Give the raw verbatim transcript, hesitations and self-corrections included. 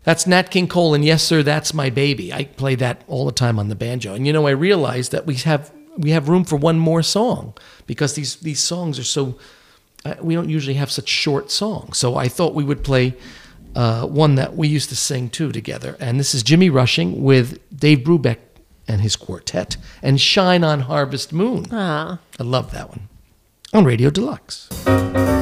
That's Nat King Cole and Yes Sir, That's My Baby. I play that all the time on the banjo. And you know, I realized that we have we have room for one more song because these these songs are so uh, we don't usually have such short songs. So I thought we would play uh, one that we used to sing too together. And this is Jimmy Rushing with Dave Brubeck and his quartet and Shine on Harvest Moon. Ah. I love that one. On Radio Deluxe.